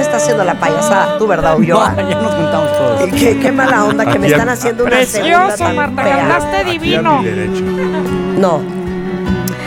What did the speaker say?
está haciendo la payasada, tú, ¿verdad, Ulloa? No, ya nos juntamos todos. Y qué mala onda que me están haciendo una segunda Precioso, tan Marta, fea. cantaste divino. Aquí a mi derecha. No,